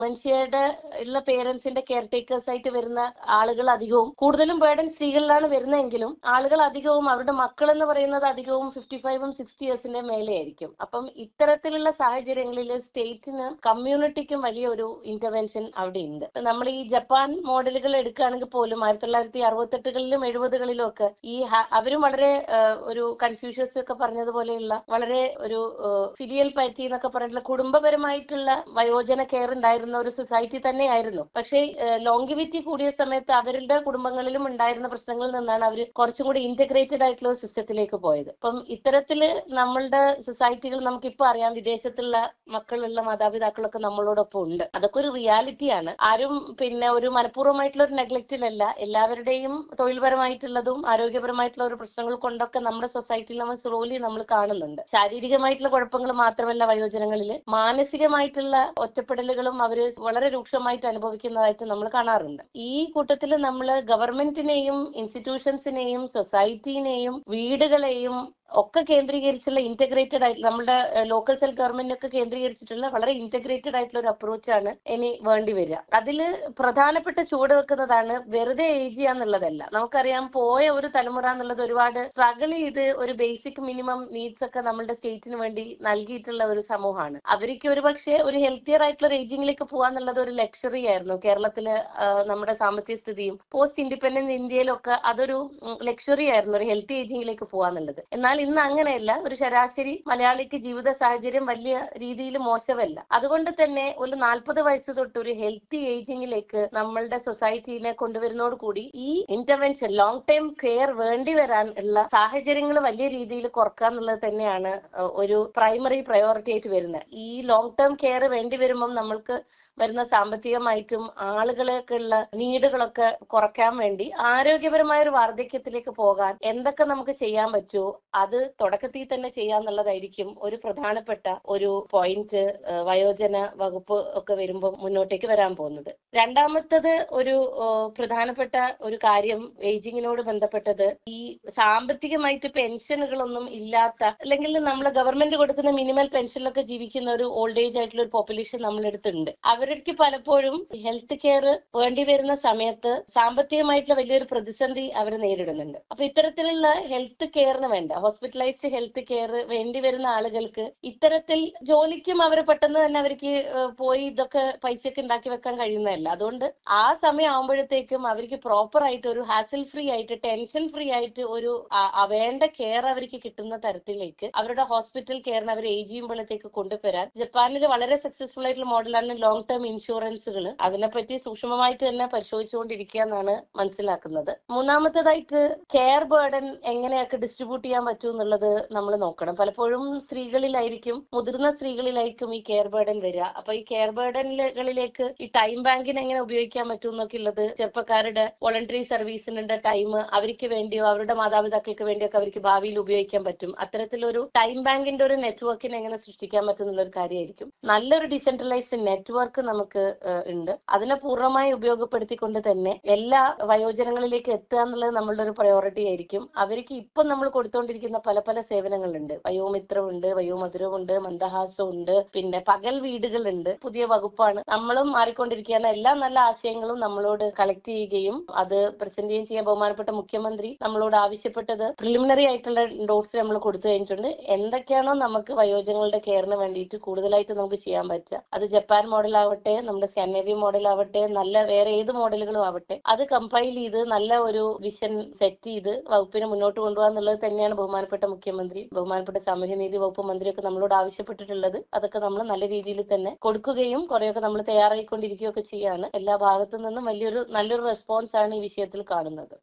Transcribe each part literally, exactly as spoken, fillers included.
മനുഷ്യരുടെ ഉള്ള പേരൻസിന്റെ care takers ആയിട്ട് വരുന്ന ആളുകൾ അധികവും, കൂടുതലും ബേർഡൻ സ്ത്രീകളിലാണ് വരുന്നതെങ്കിലും ആളുകൾ അധികവും അവരുടെ മക്കൾ എന്ന് പറയുന്നത് അധികവും ഫിഫ്റ്റി ഫൈവും സിക്സ്റ്റി ഇയേഴ്സിന്റെ മേലെ ആയിരിക്കും. അപ്പം ഇത്തരത്തിലുള്ള സാഹചര്യങ്ങളിൽ സ്റ്റേറ്റിനും കമ്മ്യൂണിറ്റിക്കും വലിയ ഒരു ഇന്റർവെൻഷൻ അവിടെ ഉണ്ട്. നമ്മൾ ഈ ജപ്പാൻ മോഡലുകൾ എടുക്കുകയാണെങ്കിൽ പോലും ആയിരത്തി തൊള്ളായിരത്തി അറുപത്തെട്ടുകളിലും എഴുപതുകളിലും ഒക്കെ ഈ അവരും വളരെ ഒരു കൺഫ്യൂഷ്യസ് ഒക്കെ പറഞ്ഞതുപോലെയുള്ള വളരെ ഒരു ഫിലിയൽ പാറ്റി എന്നൊക്കെ പറഞ്ഞിട്ടുള്ള കുടുംബപരമായിട്ടുള്ള വയോജന കെയർ ഉണ്ടായിരുന്ന ഒരു സൊസൈറ്റി തന്നെയായിരുന്നു. പക്ഷേ ലോങ്കിവിറ്റി കൂടിയ സമയത്ത് അവരുടെ കുടുംബങ്ങളിലും ഉണ്ടായിരുന്ന പ്രശ്നങ്ങളിൽ നിന്നാണ് അവർ കുറച്ചും കൂടി ഇന്റഗ്രേറ്റഡ് ആയിട്ടുള്ള ഒരു സിസ്റ്റത്തിലേക്ക് പോയത്. അപ്പം ഇത്തരത്തില് നമ്മളുടെ സൊസൈറ്റികൾ നമുക്കിപ്പോ അറിയാം, വിദേശത്തുള്ള മക്കളുള്ള മാതാപിതാക്കളൊക്കെ നമ്മളോടൊപ്പം ഉണ്ട്. അതൊക്കെ ഒരു റിയാലിറ്റിയാണ്. ആരും പിന്നെ ഒരു മനഃപൂർവ്വമായിട്ടുള്ള ഒരു നെഗ്ലക്റ്റിലല്ല, എല്ലാവരുടെയും തൊഴിൽപരമായിട്ടുള്ളതും ആരോഗ്യപരമായിട്ടുള്ള ഒരു പ്രശ്നങ്ങൾ കൊണ്ടൊക്കെ നമ്മുടെ സൊസൈറ്റിയിൽ നമ്മൾ സ്ലോലി നമ്മൾ കാണുന്നുണ്ട്. ശാരീരികമായിട്ടുള്ള കുഴപ്പങ്ങൾ മാത്രമല്ല വയോജനങ്ങളിൽ, മാനസികമായിട്ടുള്ള ഒറ്റപ്പെടലുകളും അവർ വളരെ രൂക്ഷമായിട്ട് അനുഭവിക്കുന്നതായിട്ട് നമ്മൾ കാണാറുണ്ട്. ഈ കൂട്ടത്തിൽ നമ്മൾ ഗവൺമെന്റിനെയും ഇൻസ്റ്റിറ്റ്യൂഷൻസിനെയും സൊസൈറ്റിനെയും വീടുകളെയും ഒക്കെ കേന്ദ്രീകരിച്ചുള്ള ഇന്റഗ്രേറ്റഡ് ആയിട്ട് നമ്മുടെ ലോക്കൽ സെൽഫ് ഗവൺമെന്റിനൊക്കെ കേന്ദ്രീകരിച്ചിട്ടുള്ള വളരെ ഇന്റഗ്രേറ്റഡ് ആയിട്ടുള്ള ഒരു അപ്രോച്ചാണ് ഇനി വേണ്ടി വരിക. അതിൽ പ്രധാനപ്പെട്ട ചുവട് വെക്കുന്നതാണ് വെറുതെ ഏജ് ചെയ്യാന്നുള്ളതല്ല. നമുക്കറിയാം, പോയ ഒരു തലമുറ എന്നുള്ളത് ഒരുപാട് സ്ട്രഗിൾ ചെയ്ത് ഒരു ബേസിക് മിനിമം നീഡ്സ് ഒക്കെ നമ്മുടെ സ്റ്റേറ്റിന് വേണ്ടി നൽകിയിട്ടുള്ള ഒരു സമൂഹമാണ്. അവർക്ക് ഒരു പക്ഷേ ഒരു ഹെൽത്തിയർ ആയിട്ടുള്ള ഒരു ഏജിംഗിലേക്ക് പോകാന്നുള്ളത് ഒരു ലക്ഷറി ആയിരുന്നു. കേരളത്തില് നമ്മുടെ സാമ്പത്തിക സ്ഥിതിയും പോസ്റ്റ് ഇൻഡിപെൻഡന്റ് ഇന്ത്യയിലൊക്കെ അതൊരു ലക്ഷറി ആയിരുന്നു, ഒരു ഹെൽത്തി ഏജിംഗിലേക്ക് പോകാന്നുള്ളത്. എന്നാൽ ഇന്ന് അങ്ങനെയല്ല. ഒരു ശരാശരി മലയാളിക്ക് ജീവിത സാഹചര്യം വലിയ രീതിയിൽ മോശമല്ല. അതുകൊണ്ട് തന്നെ ഒരു നാൽപ്പത് വയസ്സ് തൊട്ട് ഒരു ഹെൽത്തി ഏജിംഗിലേക്ക് നമ്മളുടെ സൊസൈറ്റിനെ കൊണ്ടുവരുന്നതോട് കൂടി ഈ ഇന്റർവെൻഷൻ ലോങ് ടൈം കെയർ വേണ്ടി വരാൻ ഉള്ള സാഹചര്യങ്ങൾ വലിയ രീതിയിൽ കുറക്കുക എന്നുള്ളത് തന്നെയാണ് ഒരു പ്രൈമറി പ്രയോറിറ്റി ആയിട്ട് വരുന്നത്. ഈ ലോങ് ടേം കെയർ വേണ്ടി വരുമ്പം നമ്മൾക്ക് വരുന്ന സാമ്പത്തികമായിട്ടും ആളുകളൊക്കെയുള്ള നീഡുകളൊക്കെ കുറയ്ക്കാൻ വേണ്ടി ആരോഗ്യപരമായ ഒരു വാർദ്ധക്യത്തിലേക്ക് പോകാൻ എന്തൊക്കെ നമുക്ക് ചെയ്യാൻ പറ്റുമോ അത് തുടക്കത്തിൽ തന്നെ ചെയ്യാന്നുള്ളതായിരിക്കും ഒരു പ്രധാനപ്പെട്ട ഒരു പോയിന്റ് വയോജന വകുപ്പ് ഒക്കെ വരുമ്പോൾ മുന്നോട്ടേക്ക് വരാൻ പോകുന്നത്. രണ്ടാമത്തത് ഒരു പ്രധാനപ്പെട്ട ഒരു കാര്യം ഏജിങ്ങിനോട് ബന്ധപ്പെട്ടത്, ഈ സാമ്പത്തികമായിട്ട് പെൻഷനുകളൊന്നും ഇല്ലാത്ത, അല്ലെങ്കിൽ നമ്മൾ ഗവൺമെന്റ് കൊടുക്കുന്ന മിനിമൽ പെൻഷനിലൊക്കെ ജീവിക്കുന്ന ഒരു ഓൾഡ് ഏജ് ആയിട്ടുള്ള ഒരു പോപ്പുലേഷൻ നമ്മളെടുത്തുണ്ട്. അവർക്ക് പലപ്പോഴും ഹെൽത്ത് കെയർ വേണ്ടി വരുന്ന സമയത്ത് സാമ്പത്തികമായിട്ടുള്ള വലിയൊരു പ്രതിസന്ധി അവർ നേരിടുന്നുണ്ട്. അപ്പൊ ഇത്തരത്തിലുള്ള ഹെൽത്ത് കെയറിന് വേണ്ട ഹോസ്പിറ്റലൈസ്ഡ് ഹെൽത്ത് കെയർ വേണ്ടി വരുന്ന ആളുകൾക്ക് ഇത്തരത്തിൽ ജോലിക്കും അവർ പെട്ടെന്ന് തന്നെ അവർക്ക് പോയി ഇതൊക്കെ പൈസയൊക്കെ ഉണ്ടാക്കി വെക്കാൻ കഴിയുന്നതല്ല. അതുകൊണ്ട് ആ സമയം ആകുമ്പോഴത്തേക്കും അവർക്ക് പ്രോപ്പർ ആയിട്ട് ഒരു ഹാസിൽ ഫ്രീ ആയിട്ട് ടെൻഷൻ ഫ്രീ ആയിട്ട് ഒരു വേണ്ട കെയർ അവർക്ക് കിട്ടുന്ന തരത്തിലേക്ക് അവരുടെ ഹോസ്പിറ്റൽ കെയറിന് അവർ ഏജ് ചെയ്യുമ്പോഴത്തേക്ക് കൊണ്ടുവരാൻ ജപ്പാനിൽ വളരെ സക്സസ്ഫുൾ ആയിട്ടുള്ള മോഡലാണ് ലോങ് ടേം ഇൻഷുറൻസുകൾ. അതിനെപ്പറ്റി സൂക്ഷ്മമായിട്ട് തന്നെ പരിശോധിച്ചുകൊണ്ടിരിക്കുക എന്നാണ് മനസ്സിലാക്കുന്നത്. മൂന്നാമത്തേതായിട്ട് കെയർ ബേർഡൻ എങ്ങനെയൊക്കെ ഡിസ്ട്രിബ്യൂട്ട് ചെയ്യാൻ പറ്റും എന്നുള്ളത് നമ്മൾ നോക്കണം. പലപ്പോഴും സ്ത്രീകളിലായിരിക്കും, മുതിർന്ന സ്ത്രീകളിലായിരിക്കും ഈ കെയർ ബേർഡൻ വരിക. അപ്പൊ ഈ കെയർ ബേർഡനുകളിലേക്ക് ഈ ടൈം ബാങ്കിന് എങ്ങനെ ഉപയോഗിക്കാൻ പറ്റും എന്നൊക്കെ ഉള്ളത്, ചെറുപ്പക്കാരുടെ വോളണ്ടറി സർവീസിനുള്ള ടൈം അവർക്ക് വേണ്ടിയോ അവരുടെ മാതാപിതാക്കൾക്ക് വേണ്ടിയൊക്കെ അവർക്ക് ഭാവിയിൽ ഉപയോഗിക്കാൻ പറ്റും. അത്തരത്തിലൊരു ടൈം ബാങ്കിന്റെ ഒരു നെറ്റ്വർക്കിനെ എങ്ങനെ സൃഷ്ടിക്കാൻ പറ്റും എന്നുള്ള ഒരു കാര്യമായിരിക്കും. നല്ലൊരു ഡിസെൻട്രലൈസ്ഡ് നെറ്റ്വർക്ക് നമുക്ക് ഉണ്ട്. അതിനെ പൂർണ്ണമായി ഉപയോഗപ്പെടുത്തിക്കൊണ്ട് തന്നെ എല്ലാ വയോജനങ്ങളിലേക്ക് എത്തുക എന്നുള്ളത് നമ്മളുടെ ഒരു പ്രയോറിറ്റി ആയിരിക്കും. അവർക്ക് ഇപ്പം നമ്മൾ കൊടുത്തുകൊണ്ടിരിക്കുന്ന പല പല സേവനങ്ങളുണ്ട്. വയോമിത്രമുണ്ട്, വയോമധുരമുണ്ട്, മന്ദഹാസമുണ്ട്, പിന്നെ പകൽ വീടുകളുണ്ട്. പുതിയ വകുപ്പാണ്, നമ്മളും മാറിക്കൊണ്ടിരിക്കുകയാണ്. എല്ലാ നല്ല ആശയങ്ങളും നമ്മളോട് കളക്ട് ചെയ്യുകയും അത് പ്രസന്റ് ചെയ്യുകയും ചെയ്യാൻ ബഹുമാനപ്പെട്ട മുഖ്യമന്ത്രി നമ്മളോട് ആവശ്യപ്പെട്ടത് പ്രിലിമിനറി ആയിട്ടുള്ള നോട്ട്സ് നമ്മൾ കൊടുത്തു കഴിഞ്ഞിട്ടുണ്ട്. എന്തൊക്കെയാണോ നമുക്ക് വയോജനങ്ങളുടെ കെയറിന് വേണ്ടിയിട്ട് കൂടുതലായിട്ട് നമുക്ക് ചെയ്യാൻ പറ്റുക, അത് ജപ്പാൻ മോഡൽ ആവട്ടെ, നമ്മുടെ സ്കാൻഡിനേവിയൻ മോഡൽ ആവട്ടെ, നല്ല വേറെ ഏത് മോഡലുകളും ആവട്ടെ, അത് കമ്പൈൽ ചെയ്ത് നല്ല ഒരു വിഷൻ സെറ്റ് ചെയ്ത് വകുപ്പിനെ മുന്നോട്ട് കൊണ്ടുപോകാൻ എന്നുള്ളത് തന്നെയാണ് ബഹുമാനപ്പെട്ട മുഖ്യമന്ത്രി, ബഹുമാനപ്പെട്ട സാമൂഹ്യനീതി വകുപ്പ് മന്ത്രിയൊക്കെ നമ്മളോട് ആവശ്യപ്പെട്ടിട്ടുള്ളത്. അതൊക്കെ നമ്മൾ നല്ല രീതിയിൽ തന്നെ കൊടുക്കുകയും കുറെയൊക്കെ നമ്മൾ തയ്യാറായിക്കൊണ്ടിരിക്കുകയൊക്കെ ചെയ്യാണ്. എല്ലാ ഭാഗത്തു നിന്നും വലിയൊരു നല്ലൊരു റെസ്പോൺസ് ആണ് ഈ വിഷയത്തിൽ കാണുന്നത്.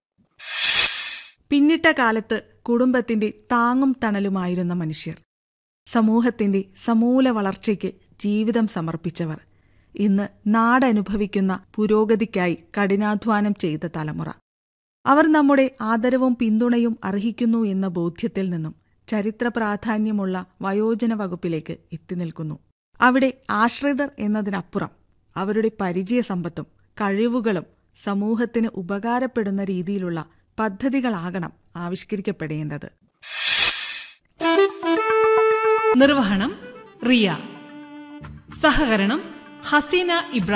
പിന്നിട്ട കാലത്ത് കുടുംബത്തിന്റെ താങ്ങും തണലുമായിരുന്ന മനുഷ്യർ, സമൂഹത്തിന്റെ സമൂല വളർച്ചയ്ക്ക് ജീവിതം സമർപ്പിച്ചവർ, ഇന്ന് നാടനുഭവിക്കുന്ന പുരോഗതിക്കായി കഠിനാധ്വാനം ചെയ്ത തലമുറ. അവർ നമ്മുടെ ആദരവും പിന്തുണയും അർഹിക്കുന്നു എന്ന ബോധ്യത്തിൽ നിന്നും ചരിത്ര പ്രാധാന്യമുള്ള വയോജന വകുപ്പിലേക്ക് എത്തിനിൽക്കുന്നു. അവിടെ ആശ്രിതർ എന്നതിനപ്പുറം അവരുടെ പരിചയസമ്പത്തും കഴിവുകളും സമൂഹത്തിന് ഉപകാരപ്പെടുന്ന രീതിയിലുള്ള പദ്ധതികളാകണം ആവിഷ്കരിക്കപ്പെടേണ്ടത്. നിർവഹണം റിയ. സഹകരണം ഹസീന ഇബ്രാഹിം